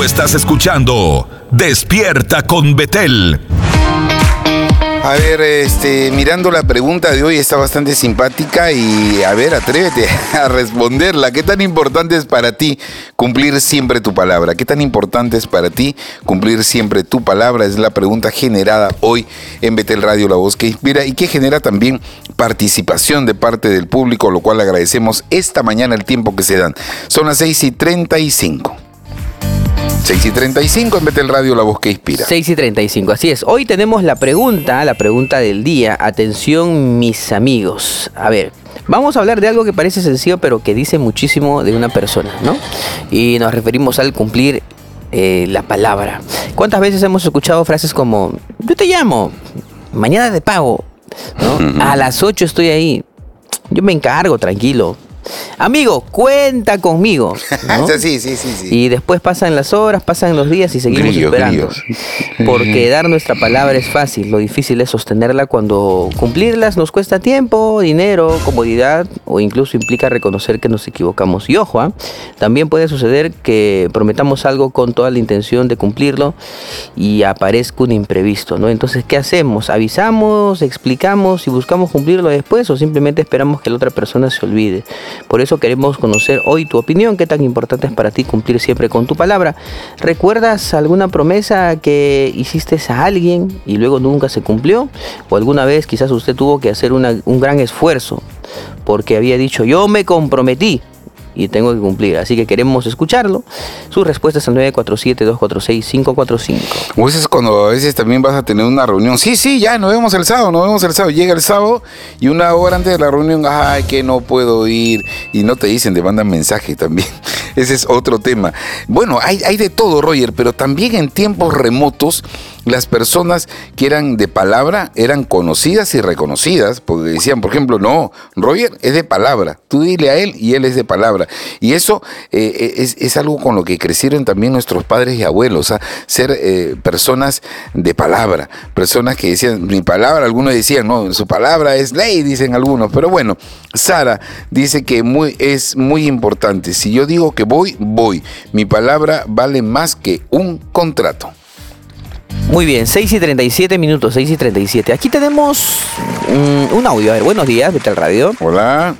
estás escuchando Despierta con Betel. A ver, mirando la pregunta de hoy, está bastante simpática y, a ver, atrévete a responderla. ¿Qué tan importante es para ti cumplir siempre tu palabra? ¿Qué tan importante es para ti cumplir siempre tu palabra? Es la pregunta generada hoy en Betel Radio, la voz que inspira, y que genera también participación de parte del público, lo cual agradecemos esta mañana el tiempo que se dan. Son las 6:35. 6:35 en Betel Radio, la voz que inspira. 6:35, así es. Hoy tenemos la pregunta del día. Atención, mis amigos. A ver, vamos a hablar de algo que parece sencillo, pero que dice muchísimo de una persona, ¿no? Y nos referimos al cumplir la palabra. ¿Cuántas veces hemos escuchado frases como, yo te llamo, mañana te pago, ¿no? A las 8 estoy ahí, yo me encargo, tranquilo. Amigo, cuenta conmigo, ¿no? Sí. Y después pasan las horas, pasan los días y seguimos esperando. Porque dar nuestra palabra es fácil, lo difícil es sostenerla cuando cumplirlas nos cuesta tiempo, dinero, comodidad o incluso implica reconocer que nos equivocamos. Y ojo, también puede suceder que prometamos algo con toda la intención de cumplirlo y aparezca un imprevisto, ¿no? Entonces, ¿qué hacemos? ¿Avisamos, explicamos y buscamos cumplirlo después o simplemente esperamos que la otra persona se olvide? Por eso queremos conocer hoy tu opinión, qué tan importante es para ti cumplir siempre con tu palabra. ¿Recuerdas alguna promesa que hiciste a alguien y luego nunca se cumplió? ¿O alguna vez quizás usted tuvo que hacer un gran esfuerzo porque había dicho, yo me comprometí y tengo que cumplir? Así que queremos escucharlo. Sus respuestas al 947-246-545. O eso es cuando a veces también vas a tener una reunión. Sí, ya, nos vemos el sábado. Llega el sábado y una hora antes de la reunión, ay, que no puedo ir. Y no te dicen, te mandan mensaje también. Ese es otro tema. Bueno, hay de todo, Roger, pero también en tiempos remotos, las personas que eran de palabra eran conocidas y reconocidas, porque decían, por ejemplo, no, Roger es de palabra, tú dile a él y él es de palabra. Y eso es algo con lo que crecieron también nuestros padres y abuelos, ser personas de palabra, personas que decían, mi palabra, algunos decían, no, su palabra es ley, dicen algunos, pero bueno, Sara dice que es muy importante, si yo digo que voy, mi palabra vale más que un contrato. Muy bien, 6:37, 6:37. Aquí tenemos un audio. A ver, buenos días, Betel Radio. Hola.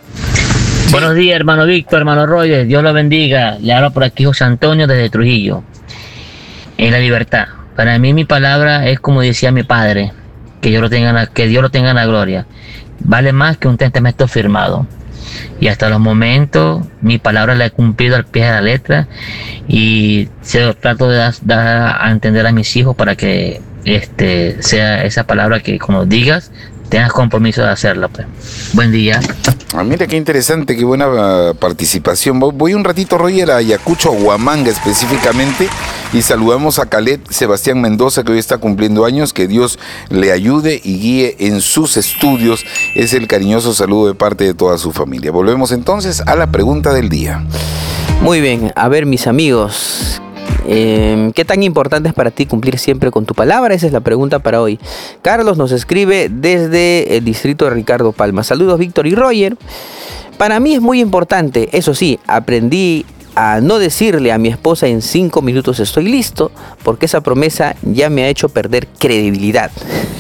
Buenos días, hermano Víctor, hermano Roger, Dios los bendiga. Le hablo por aquí José Antonio desde Trujillo, en la libertad. Para mí mi palabra es como decía mi padre, que Dios lo tenga en la gloria. Vale más que un testamento firmado. Y hasta los momentos mi palabra la he cumplido al pie de la letra y trato de dar a entender a mis hijos para que sea esa palabra que cuando digas tengas compromiso de hacerla, pues. Buen día. Mira qué interesante, qué buena participación. Voy un ratito, Roger, a Ayacucho, Huamanga específicamente, y saludamos a Caleb Sebastián Mendoza, que hoy está cumpliendo años. Que Dios le ayude y guíe en sus estudios. Es el cariñoso saludo de parte de toda su familia. Volvemos entonces a la pregunta del día. Muy bien, a ver, mis amigos, ¿qué tan importante es para ti cumplir siempre con tu palabra? Esa es la pregunta para hoy. Carlos nos escribe desde el distrito de Ricardo Palma. Saludos, Víctor y Roger. Para mí es muy importante, eso sí, aprendí a no decirle a mi esposa en 5 minutos estoy listo, porque esa promesa ya me ha hecho perder credibilidad.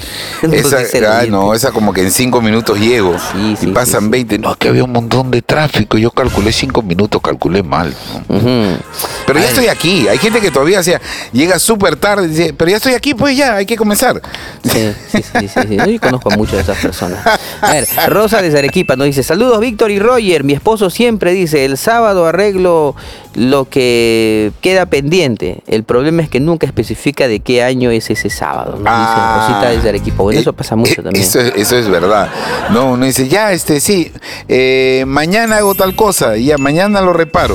Esa como que en 5 minutos llego y pasan 20. No, es que había un montón de tráfico, yo calculé 5 minutos, calculé mal, ¿no? Pero ya estoy aquí. Hay gente que todavía llega súper tarde y dice, pero ya estoy aquí, pues ya, hay que comenzar. Sí. Yo conozco a muchas de esas personas. A ver, Rosa desde Arequipa nos dice, saludos Víctor y Roger, mi esposo siempre dice, el sábado arreglo lo que queda pendiente. El problema es que nunca especifica de qué año es ese sábado. Nos dice Rosita desde Arequipa. Bueno, eso pasa mucho también. Eso es verdad. No, uno dice, ya, sí, mañana hago tal cosa, y ya, mañana lo reparo.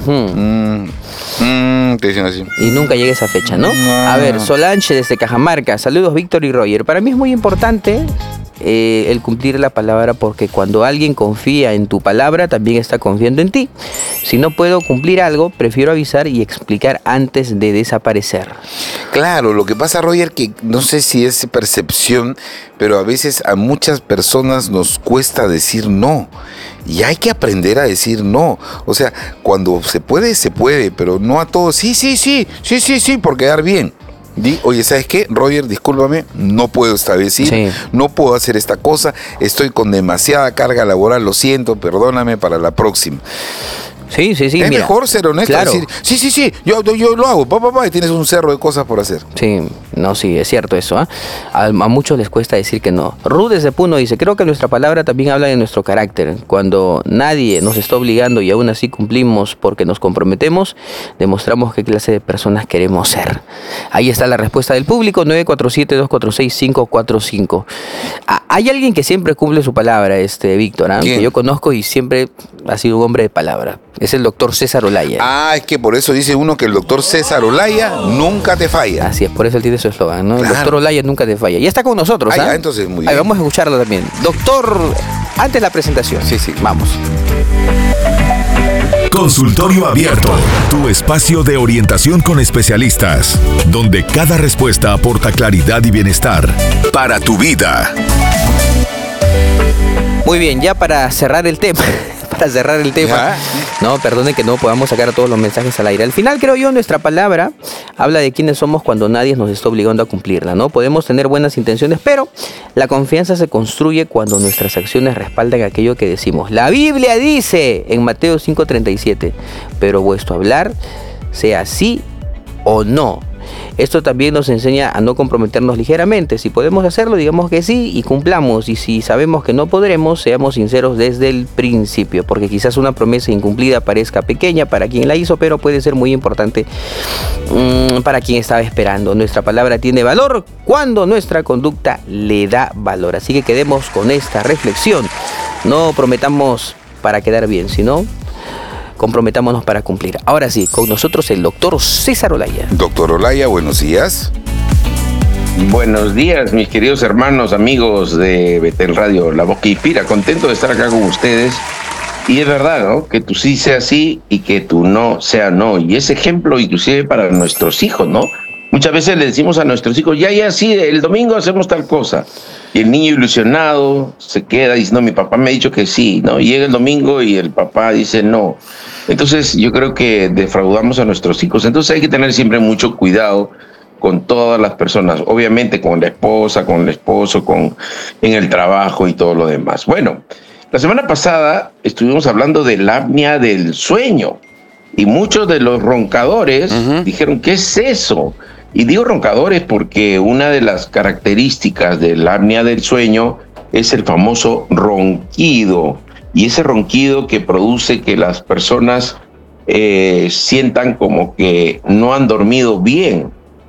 Te dicen así. Y nunca llega esa fecha, ¿no? A ver, Solange desde Cajamarca. Saludos, Víctor y Roger. Para mí es muy importante el cumplir la palabra, porque cuando alguien confía en tu palabra, también está confiando en ti. Si no puedo cumplir algo, prefiero avisar y explicar antes de desaparecer. Claro, lo que pasa, Roger, que no sé si es percepción, pero a veces a muchas personas nos cuesta decir no. Y hay que aprender a decir no. O sea, cuando se puede, pero no a todos. Sí, por quedar bien. Oye, ¿sabes qué? Roger, discúlpame, no puedo esta vez ir, no puedo hacer esta cosa, estoy con demasiada carga laboral, lo siento, perdóname para la próxima. Sí. Es mira, mejor ser honesto, claro. decir, sí, yo lo hago, papá, y tienes un cerro de cosas por hacer. Sí, es cierto eso, ¿eh? A muchos les cuesta decir que no. Rudes de Puno dice, creo que nuestra palabra también habla de nuestro carácter. Cuando nadie nos está obligando y aún así cumplimos porque nos comprometemos, demostramos qué clase de personas queremos ser. Ahí está la respuesta del público, 947-246-545. Hay alguien que siempre cumple su palabra, Víctor, ¿eh? Que yo conozco y siempre ha sido un hombre de palabra. Es el doctor César Olaya. Es que por eso dice uno que el doctor César Olaya nunca te falla. Así es, por eso él tiene su eslogan, ¿no? Claro. El doctor Olaya nunca te falla. Ya está con nosotros, ¿ah? Entonces muy bien. Vamos a escucharlo también. Doctor, antes la presentación. Sí. Vamos. Consultorio Abierto, tu espacio de orientación con especialistas, donde cada respuesta aporta claridad y bienestar para tu vida. Muy bien, ya para cerrar el tema. No, perdone que no podamos sacar todos los mensajes al aire. Al final, creo yo, nuestra palabra habla de quiénes somos cuando nadie nos está obligando a cumplirla, ¿no? Podemos tener buenas intenciones, pero la confianza se construye cuando nuestras acciones respaldan aquello que decimos. La Biblia dice en Mateo 5:37, pero vuestro hablar sea sí o no. Esto también nos enseña a no comprometernos ligeramente. Si podemos hacerlo, digamos que sí y cumplamos. Y si sabemos que no podremos, seamos sinceros desde el principio. Porque quizás una promesa incumplida parezca pequeña para quien la hizo, pero puede ser muy importante para quien estaba esperando. Nuestra palabra tiene valor cuando nuestra conducta le da valor. Así que quedemos con esta reflexión. No prometamos para quedar bien, sino comprometámonos para cumplir. Ahora sí, con nosotros el doctor César Olaya. Doctor Olaya, buenos días. Buenos días, mis queridos hermanos, amigos de Betel Radio, La Voz que Inspira. Contento de estar acá con ustedes. Y es verdad, ¿no? Que tu sí sea sí y que tu no sea no. Y es ejemplo inclusive para nuestros hijos, ¿no? Muchas veces le decimos a nuestros hijos, ya, sí, el domingo hacemos tal cosa. Y el niño ilusionado se queda diciendo, mi papá me ha dicho que sí, ¿no? Y llega el domingo y el papá dice no. Entonces yo creo que defraudamos a nuestros hijos. Entonces hay que tener siempre mucho cuidado con todas las personas. Obviamente con la esposa, con el esposo, en el trabajo y todo lo demás. Bueno, la semana pasada estuvimos hablando de la apnea del sueño. Y muchos de los roncadores dijeron, ¿qué es eso? Y digo roncadores porque una de las características de la apnea del sueño es el famoso ronquido. Y ese ronquido que produce que las personas sientan como que no han dormido bien.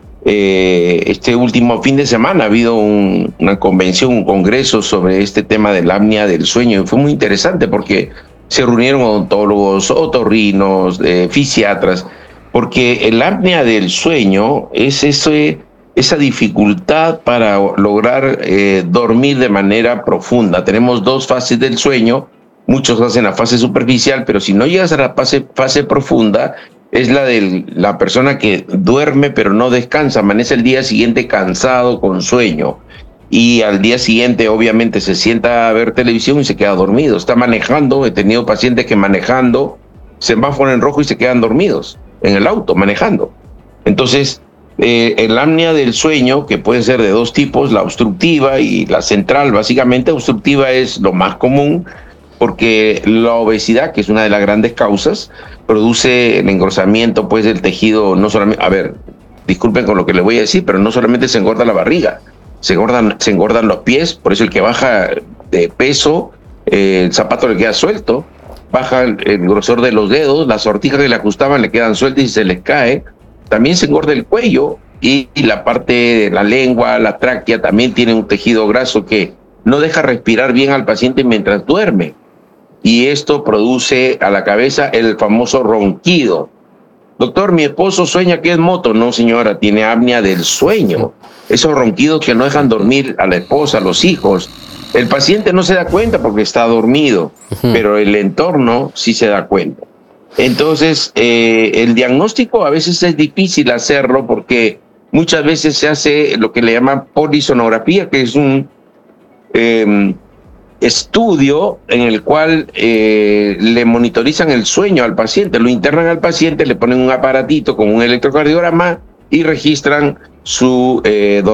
Este último fin de semana ha habido una convención, un congreso sobre este tema de la apnea del sueño. Y fue muy interesante porque se reunieron odontólogos, otorrinos, fisiatras, porque el apnea del sueño es esa dificultad para lograr dormir de manera profunda. Tenemos dos fases del sueño, muchos hacen la fase superficial, pero si no llegas a la fase profunda, es la de la persona que duerme pero no descansa, amanece el día siguiente cansado, con sueño. Y al día siguiente obviamente se sienta a ver televisión y se queda dormido. Está manejando, he tenido pacientes que manejando, semáforo en rojo y se quedan dormidos en el auto, manejando. Entonces, el apnea del sueño, que puede ser de dos tipos, la obstructiva y la central, básicamente obstructiva es lo más común, porque la obesidad, que es una de las grandes causas, produce el engrosamiento pues, del tejido, no solamente, disculpen con lo que les voy a decir, pero no solamente se engorda la barriga, se engordan los pies, por eso el que baja de peso, el zapato le queda suelto, baja el grosor de los dedos, las sortijas que le ajustaban le quedan sueltas y se les cae. También se engorda el cuello y la parte de la lengua, la tráquea, también tiene un tejido graso que no deja respirar bien al paciente mientras duerme. Y esto produce a la cabeza el famoso ronquido. Doctor, mi esposo sueña que es moto. No, señora, tiene apnea del sueño. Esos ronquidos que no dejan dormir a la esposa, a los hijos. El paciente no se da cuenta porque está dormido, pero el entorno sí se da cuenta. Entonces, el diagnóstico a veces es difícil hacerlo porque muchas veces se hace lo que le llaman polisonografía, que es estudio en el cual le monitorizan el sueño al paciente, lo internan al paciente, le ponen un aparatito con un electrocardiograma y registran su